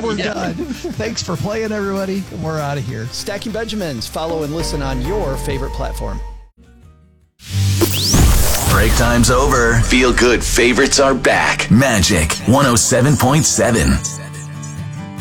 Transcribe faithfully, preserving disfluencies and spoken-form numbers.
we're Yeah. done. Thanks for playing, everybody. And we're out of here. Stacking Benjamins. Follow and listen on your favorite platform. Break time's over. Feel good favorites are back. Magic one oh seven point seven.